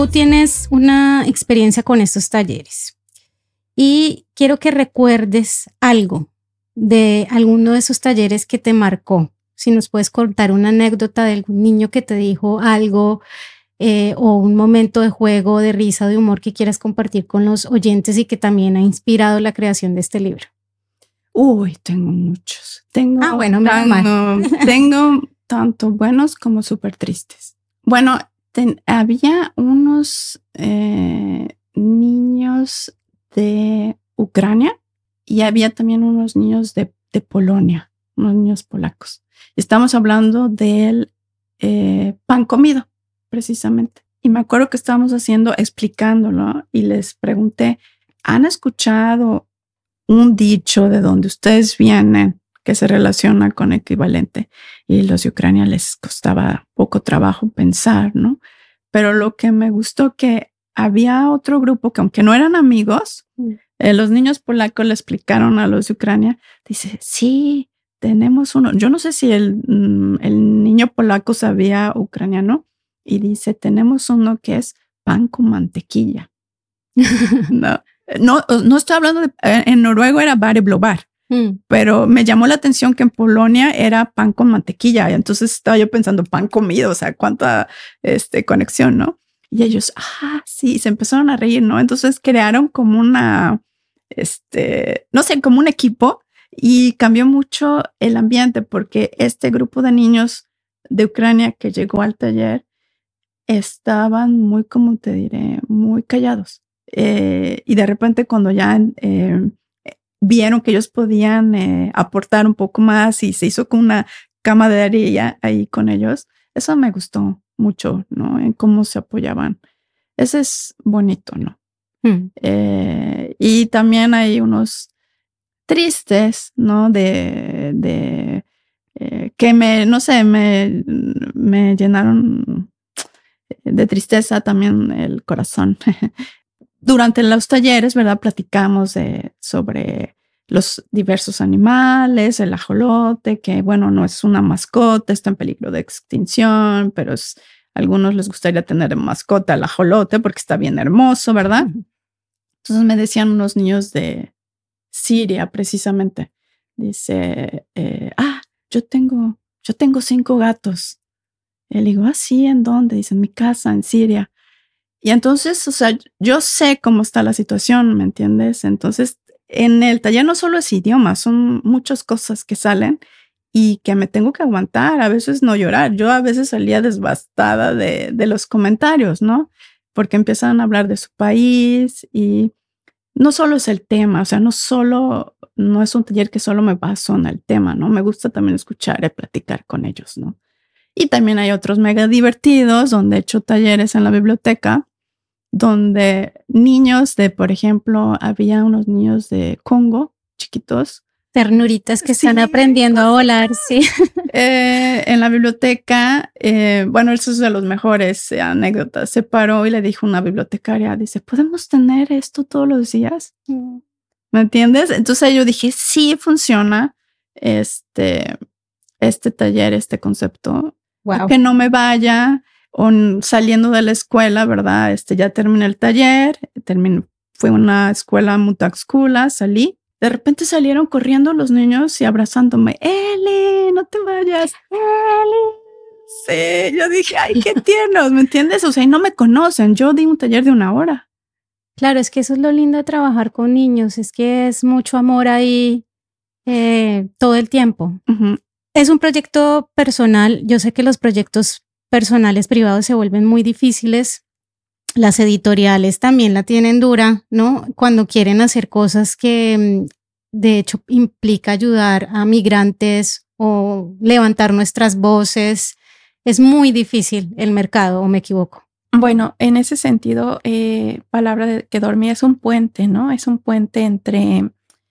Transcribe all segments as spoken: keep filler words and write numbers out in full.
tú tienes una experiencia con estos talleres y quiero que recuerdes algo de alguno de esos talleres que te marcó. Si nos puedes contar una anécdota de algún niño que te dijo algo eh, o un momento de juego, de risa, de humor que quieras compartir con los oyentes y que también ha inspirado la creación de este libro. Uy, tengo muchos. Tengo, ah, bueno, menos mal. Tengo tanto buenos como súper tristes. Bueno, ten, había unos eh, niños de Ucrania y había también unos niños de, de Polonia, unos niños polacos. Estamos hablando del eh, pan comido, precisamente. Y me acuerdo que estábamos haciendo, explicándolo y les pregunté, ¿han escuchado un dicho de donde ustedes vienen que se relaciona con equivalente? Y los de Ucrania les costaba poco trabajo pensar, ¿no? Pero lo que me gustó que había otro grupo que aunque no eran amigos, mm. eh, los niños polacos le explicaron a los de Ucrania, dice, sí, tenemos uno. Yo no sé si el, el niño polaco sabía ucraniano y dice, tenemos uno que es pan con mantequilla. No. No, no estoy hablando de, en noruego era vareblobar, mm. pero me llamó la atención que en Polonia era pan con mantequilla. Y entonces estaba yo pensando pan comido, o sea, cuánta este, conexión, ¿no? Y ellos, ah, sí, se empezaron a reír, ¿no? Entonces crearon como una, este, no sé, como un equipo y cambió mucho el ambiente porque este grupo de niños de Ucrania que llegó al taller estaban muy, como te diré, muy callados. Eh, y de repente cuando ya eh, vieron que ellos podían eh, aportar un poco más y se hizo con una camaradería ahí con ellos, eso me gustó mucho, ¿no? En cómo se apoyaban. Ese es bonito, ¿no? Mm. Eh, y también hay unos tristes, ¿no? De, de eh, que me, no sé, me, me llenaron de tristeza también el corazón. Durante los talleres, ¿verdad? Platicamos de, sobre los diversos animales, el ajolote, que bueno, no es una mascota, está en peligro de extinción, pero es, a algunos les gustaría tener mascota el ajolote porque está bien hermoso, ¿verdad? Entonces me decían unos niños de Siria, precisamente, dice, eh, ah, yo tengo, yo tengo cinco gatos. Y le digo, ah, sí, ¿en dónde? Dice, en mi casa, en Siria. Y entonces, o sea, yo sé cómo está la situación, ¿me entiendes? Entonces, en el taller no solo es idioma, son muchas cosas que salen y que me tengo que aguantar, a veces no llorar. Yo a veces salía devastada de, de los comentarios, ¿no? Porque empiezan a hablar de su país y no solo es el tema, o sea, no solo, no es un taller que solo me baso en el tema, ¿no? Me gusta también escuchar y platicar con ellos, ¿no? Y también hay otros mega divertidos donde he hecho talleres en la biblioteca donde niños de, por ejemplo, había unos niños de Congo, chiquitos. Ternuritas que sí, están aprendiendo a volar, sí. Eh, en la biblioteca, eh, bueno, eso es de los mejores eh, anécdotas. Se paró y le dijo a una bibliotecaria, dice, ¿podemos tener esto todos los días? Mm. ¿Me entiendes? Entonces yo dije, sí funciona este, este taller, este concepto. Wow. Que no me vaya o saliendo de la escuela, ¿verdad? Este, ya terminé el taller, terminé, fue una escuela mutaxcula, salí. De repente salieron corriendo los niños y abrazándome. ¡Eli, no te vayas! ¡Eli! Sí, yo dije, ¡ay, qué tiernos! ¿Me entiendes? O sea, y no me conocen. Yo di un taller de una hora. Claro, es que eso es lo lindo de trabajar con niños. Es que es mucho amor ahí eh, todo el tiempo. Uh-huh. Es un proyecto personal. Yo sé que los proyectos personales privados se vuelven muy difíciles. Las editoriales también la tienen dura, ¿no? Cuando quieren hacer cosas que de hecho implica ayudar a migrantes o levantar nuestras voces. Es muy difícil el mercado, ¿o me equivoco? Bueno, en ese sentido, eh, Palabra de que Dormí es un puente, ¿no? Es un puente entre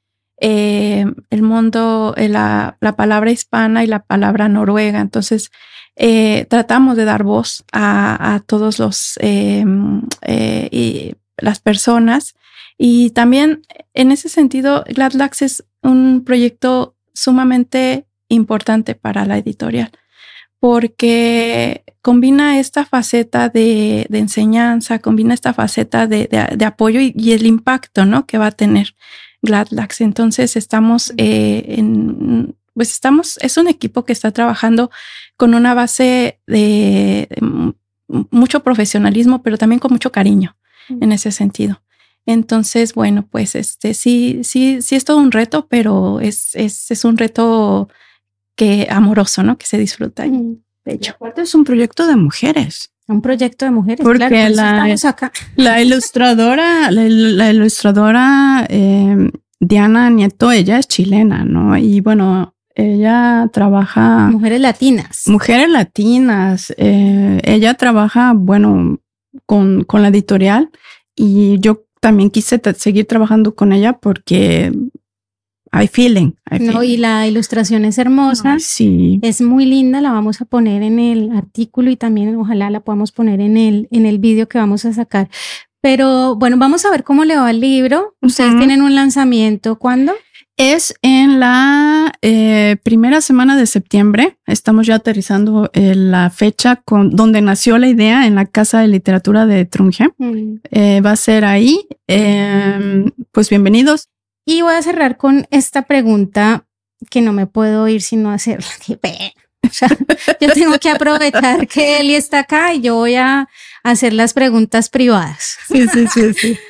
Eh, el mundo, eh, la, la palabra hispana y la palabra noruega. Entonces, eh, tratamos de dar voz a, a todos los eh, eh, y las personas. Y también, en ese sentido, GladLax es un proyecto sumamente importante para la editorial, porque combina esta faceta de, de enseñanza, combina esta faceta de, de, de apoyo y, y el impacto, ¿no?, que va a tener Gladlax. Entonces estamos eh, en, pues estamos, es un equipo que está trabajando con una base de, de mucho profesionalismo, pero también con mucho cariño mm. en ese sentido. Entonces, bueno, pues este sí, sí, sí es todo un reto, pero es, es, es un reto que amoroso, ¿no? Que se disfruta. Mm. De hecho, aparte es un proyecto de mujeres. Un proyecto de mujeres, porque claro, por la, estamos acá. La ilustradora, la, la ilustradora eh, Diana Nieto, ella es chilena, ¿no? Y bueno, ella trabaja... Mujeres latinas. Mujeres latinas. Eh, ella trabaja, bueno, con, con la editorial y yo también quise t- seguir trabajando con ella porque hay feeling. Hay no, feeling. Y la ilustración es hermosa. Ay, sí. Es muy linda, la vamos a poner en el artículo y también ojalá la podamos poner en el, en el vídeo que vamos a sacar. Pero bueno, vamos a ver cómo le va el libro. Ustedes uh-huh. tienen un lanzamiento, ¿cuándo? Es en la eh, primera semana de septiembre. Estamos ya aterrizando eh, la fecha con donde nació la idea en la Casa de Literatura de Trunje. Mm. Eh, va a ser ahí. Eh, pues bienvenidos. Y voy a cerrar con esta pregunta que no me puedo ir sino hacerla. O sea, yo tengo que aprovechar que Eli está acá y yo voy a hacer las preguntas privadas. Sí, sí, sí, sí.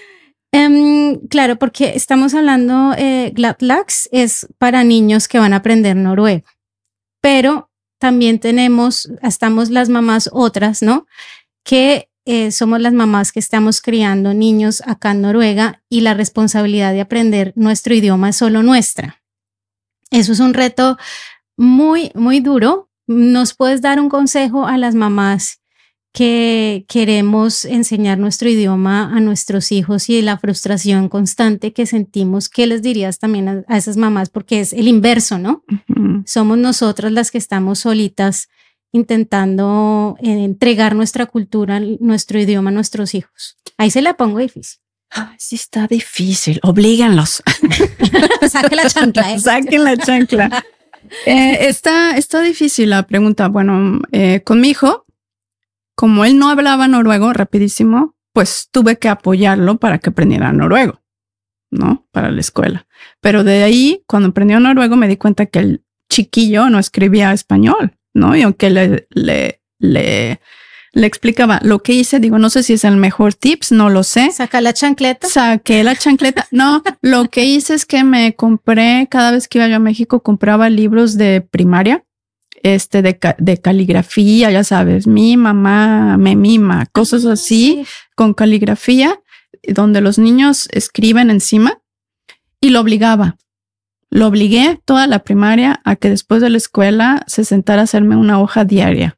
Um, claro, porque estamos hablando, eh, Gladlax es para niños que van a aprender noruego, pero también tenemos, estamos las mamás otras, ¿no? Que eh, somos las mamás que estamos criando niños acá en Noruega y la responsabilidad de aprender nuestro idioma es solo nuestra. Eso es un reto muy, muy duro. ¿Nos puedes dar un consejo a las mamás que queremos enseñar nuestro idioma a nuestros hijos y la frustración constante que sentimos? ¿Qué les dirías también a, a esas mamás? Porque es el inverso, ¿no? Uh-huh. Somos nosotras las que estamos solitas intentando eh, entregar nuestra cultura, nuestro idioma a nuestros hijos. Ahí se la pongo difícil. Ay, sí está difícil. Oblíganlos. Saquen la chancla. ¿eh? Saquen la chancla. eh, está, está difícil la pregunta. Bueno, eh, con mi hijo, como él no hablaba noruego rapidísimo, pues tuve que apoyarlo para que aprendiera noruego, ¿no? Para la escuela. Pero de ahí, cuando aprendió noruego, me di cuenta que el chiquillo no escribía español, ¿no? Y aunque le, le, le, le explicaba lo que hice, digo, no sé si es el mejor tips, no lo sé. ¿Saca la chancleta? Saqué la chancleta. No, lo que hice es que me compré, cada vez que iba yo a México, compraba libros de primaria. Este de, de caligrafía, ya sabes, mi mamá me mima, cosas así, sí. Con caligrafía, donde los niños escriben encima y lo obligaba. Lo obligué toda la primaria a que después de la escuela se sentara a hacerme una hoja diaria.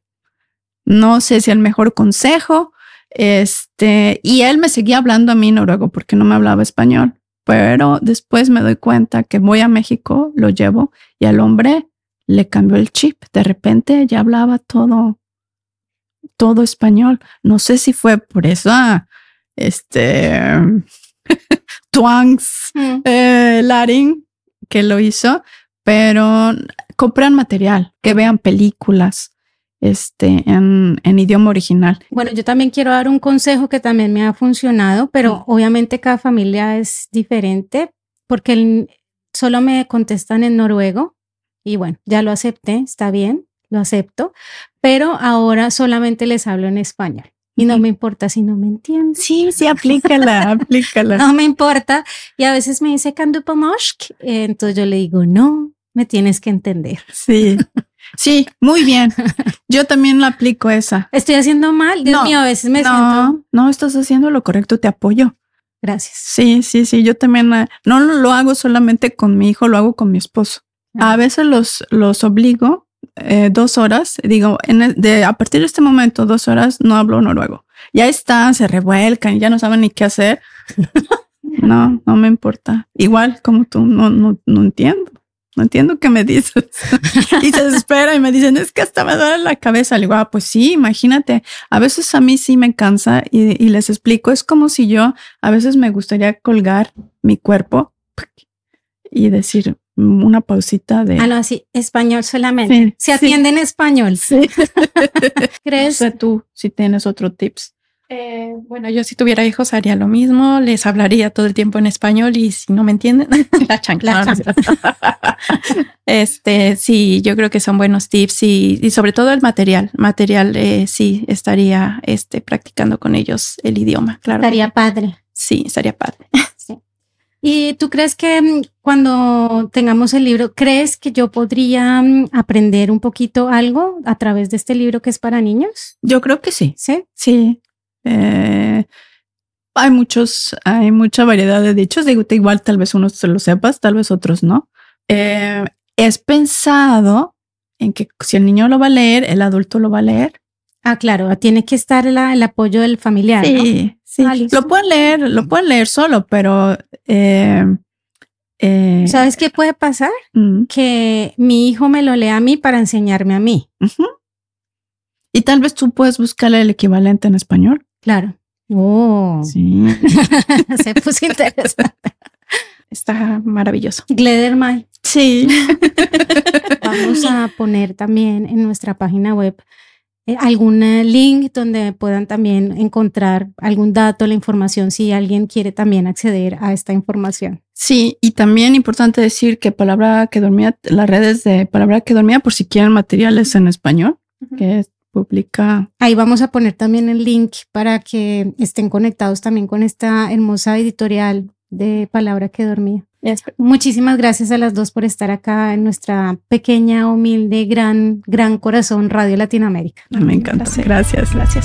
No sé si el mejor consejo, este, y él me seguía hablando a mí noruego porque no me hablaba español, pero después me doy cuenta que voy a México, lo llevo y al hombre le cambió el chip. De repente ya hablaba todo, todo español. No sé si fue por eso, este, twangs, mm. eh, latín que lo hizo, pero compran material, que vean películas, este, en, en idioma original. Bueno, yo también quiero dar un consejo que también me ha funcionado, pero mm. obviamente cada familia es diferente, porque el, solo me contestan en noruego. Y bueno, ya lo acepté, está bien, lo acepto, pero ahora solamente les hablo en español y no me importa si no me entienden. Sí, sí, aplícala, aplícala. No me importa. Y a veces me dice, ¿kan du på norsk? Entonces yo le digo, no, me tienes que entender. Sí, sí, muy bien. Yo también la aplico esa. ¿Estoy haciendo mal? Dios no, mío, a veces me no, siento... No, estás haciendo lo correcto, te apoyo. Gracias. Sí, sí, sí, yo también no lo hago solamente con mi hijo, lo hago con mi esposo. A veces los, los obligo eh, dos horas, digo, en el, de, a partir de este momento, dos horas no hablo noruego. Ya están, se revuelcan, ya no saben ni qué hacer. No, no me importa. Igual como tú, no, no, no entiendo. No entiendo qué me dices. Y se desespera y me dicen, es que hasta me duele la cabeza. Le digo, ah, pues sí, imagínate. A veces a mí sí me cansa y, y les explico. Es como si yo, a veces me gustaría colgar mi cuerpo y decir una pausita de... Ah, no, así, español solamente. Sí, Se atiende sí. en español. Sí. ¿Crees? No sé tú si tienes otro tips. Eh, bueno, yo si tuviera hijos haría lo mismo, les hablaría todo el tiempo en español y si no me entienden, la chancla. La chancla. Este, sí, yo creo que son buenos tips y, y sobre todo el material. Material, eh, sí, estaría este, practicando con ellos el idioma, claro. Estaría padre. Sí, estaría padre. Sí. ¿Y tú crees que cuando tengamos el libro, crees que yo podría aprender un poquito algo a través de este libro que es para niños? Yo creo que sí. Sí. Sí. Eh, hay muchos, hay mucha variedad de dichos. Digo, igual tal vez unos se lo sepas, tal vez otros no. Eh, es pensado en que si el niño lo va a leer, el adulto lo va a leer. Ah, claro, tiene que estar la, el apoyo del familiar, Sí, ¿no? sí. Ah, lo pueden leer, lo pueden leer solo, pero eh, eh, ¿sabes qué puede pasar? Mm. Que mi hijo me lo lea a mí para enseñarme a mí. Uh-huh. Y tal vez tú puedes buscarle el equivalente en español. Claro. Oh. Sí. Se puso interesante. Está maravilloso. Gledermay. Sí. Vamos a poner también en nuestra página web eh, algún link donde puedan también encontrar algún dato, la información, si alguien quiere también acceder a esta información. Sí, y también importante decir que Palabra que Dormía, las redes de Palabra que Dormía, por si quieren materiales en español, uh-huh. que publica. Ahí vamos a poner también el link para que estén conectados también con esta hermosa editorial de Palabra que Dormía. Yes. Muchísimas gracias a las dos por estar acá en nuestra pequeña, humilde, gran, gran corazón Radio Latinoamérica. Me encanta. Gracias, gracias.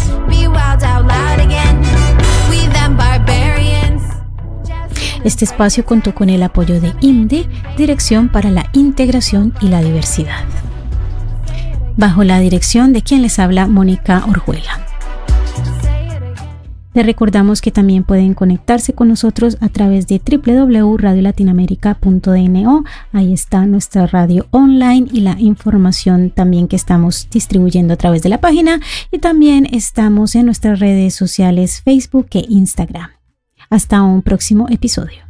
Este espacio contó con el apoyo de I M D E, Dirección para la Integración y la Diversidad, bajo la dirección de quien les habla, Mónica Orjuela. Les recordamos que también pueden conectarse con nosotros a través de doble u doble u doble u punto radio latinoamérica punto d n o. Ahí está nuestra radio online y la información también que estamos distribuyendo a través de la página. Y también estamos en nuestras redes sociales Facebook e Instagram. Hasta un próximo episodio.